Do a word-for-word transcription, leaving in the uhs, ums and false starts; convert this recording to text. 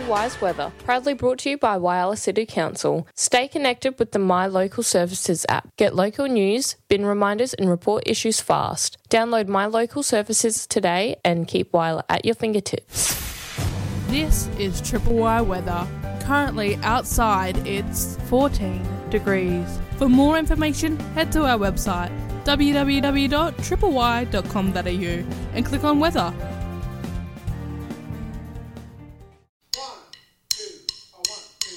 Wise Weather, proudly brought to you by Whyalla City Council. Stay connected with the My Local Services app. Get local news, bin reminders and report issues fast. Download My Local Services today and keep Whyalla at your fingertips. This is Triple Y Weather. Currently outside it's fourteen degrees. For more information, head to our website w w w dot triple y dot com dot a u and click on weather.